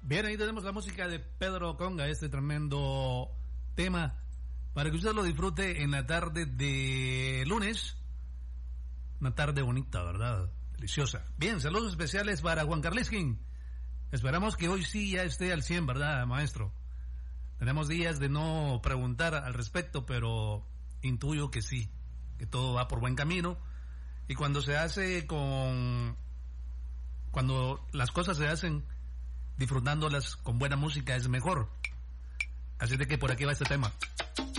Bien, ahí tenemos la música de Pedro Conga, este tremendo tema, para que usted lo disfrute en la tarde de lunes. Una tarde bonita, ¿verdad? Deliciosa. Bien, saludos especiales para Juan Carliskin. Esperamos que hoy sí ya esté al 100, ¿verdad, maestro? Tenemos días de no preguntar al respecto, pero intuyo que sí, que todo va por buen camino. Y cuando se hace cuando las cosas se hacen disfrutándolas con buena música es mejor. Así de que por aquí va este tema.